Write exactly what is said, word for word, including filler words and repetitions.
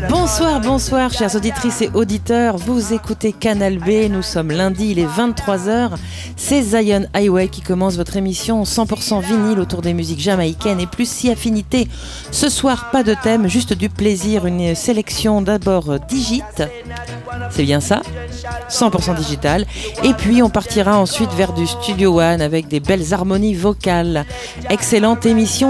Bonsoir, bonsoir, chères auditrices et auditeurs. Vous écoutez Canal B. Nous sommes lundi, il est vingt-trois heures. C'est Zion Highway qui commence votre émission cent pour cent vinyle autour des musiques jamaïcaines et plus si affinité. Ce soir, pas de thème, juste du plaisir. Une sélection d'abord digite. C'est bien ça, cent pour cent digital. Et puis on partira ensuite vers du Studio One avec des belles harmonies vocales. Excellente émission.